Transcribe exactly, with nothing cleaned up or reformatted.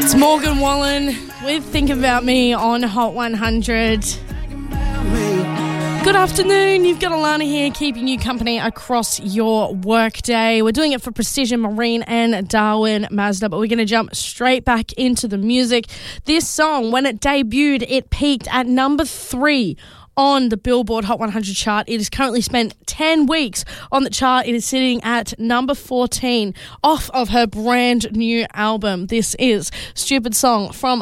Morgan Wallen with Think About Me on Hot one hundred. Good afternoon, you've got Alana here keeping you company across your workday. We're doing it for Precision Marine and Darwin Mazda, but we're going to jump straight back into the music. This song, when it debuted, it peaked at number three on the Billboard Hot one hundred chart. It has currently spent ten weeks on the chart. It is sitting at number fourteen off of her brand new album. This is Stupid Song from